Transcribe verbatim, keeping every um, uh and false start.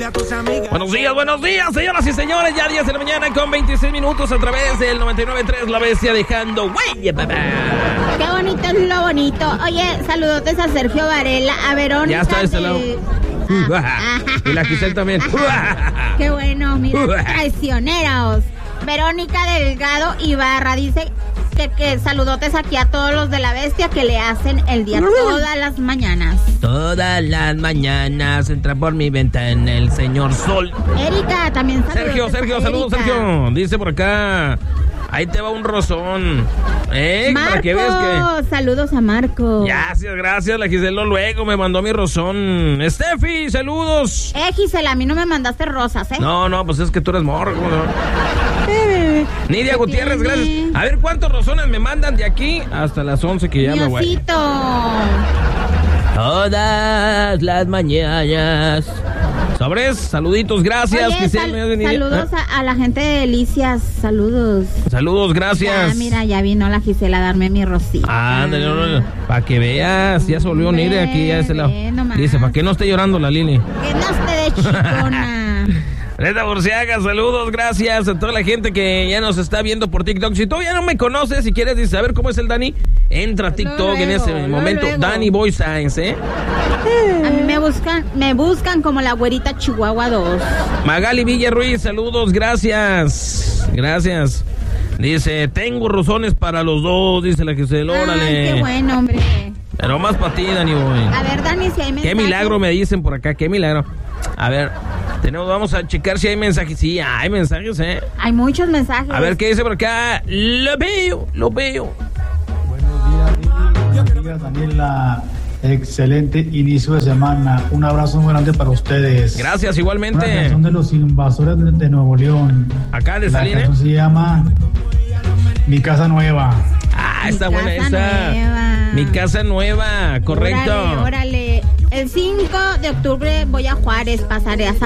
Buenos días, buenos días, señoras y señores. Ya diez de la mañana con veintiséis minutos a través del noventa y nueve punto tres La Bestia, dejando huella, papá. Qué bonito es lo bonito. Oye, saludotes a Sergio Varela, a Verónica. Ya está de este de... lado. Ah, y la Giselle también. Qué bueno, mira, traicioneros. Verónica Delgado Ibarra dice que, que saludotes aquí a todos los de La Bestia que le hacen el día todas las mañanas. Todas las mañanas entra por mi ventana el señor Sol. Erika también saludos. Sergio, Sergio, saludos, Sergio. Dice por acá, ahí te va un rozón. ¿Eh? Marco, para que veas que... saludos a Marco. Gracias, gracias. La Gisela luego me mandó mi rozón. Steffi, saludos. Eh, Gisela, a mí no me mandaste rosas, ¿eh? No, no, pues es que tú eres morro, ¿no? Eh, Nidia Gutiérrez, tiene? gracias. A ver, ¿cuántos rozones me mandan de aquí hasta las once que ya me voy? Diosito. Todas las mañanas. Sobres, saluditos, gracias. Oye, sal, saludos ¿Eh? a, a la gente de Delicias, saludos. Saludos, gracias. Ah, mira, ya vino la Gisela a darme mi rosita. Ah, ándale, no, no, para que veas, ya se volvió Nidia aquí a ese lado. Dice, para que no esté llorando la Lili. Que no esté de chicona. Reta Burciaga, saludos, gracias a toda la gente que ya nos está viendo por TikTok. Si todavía no me conoces, si quieres saber cómo es el Dani, entra a TikTok luego, en ese momento. Luego. Dani Boy Science, ¿eh? A mí me buscan, me buscan como la güerita Chihuahua dos. Magali Villarruiz, saludos, gracias. Gracias. Dice, tengo rozones para los dos, dice la que se lo órale. Qué bueno, hombre. Pero más para ti, Dani Boy. A ver, Dani, si hay mensajes. Qué milagro me dicen por acá, qué milagro. A ver, tenemos, vamos a checar si hay mensajes. Sí, hay mensajes, ¿eh? Hay muchos mensajes. A ver, ¿qué dice por acá? Lo veo, lo veo. Buenos días, buenos días, Daniela. Excelente inicio de semana. Un abrazo muy grande para ustedes. Gracias, igualmente. Una canción de los invasores de, de Nuevo León. Acá de Saline. La canción se llama Mi Casa Nueva. Ah, está Mi buena casa esa. Nueva. Mi casa nueva, correcto. Órale, órale. El cinco de octubre voy a Juárez, pasaré a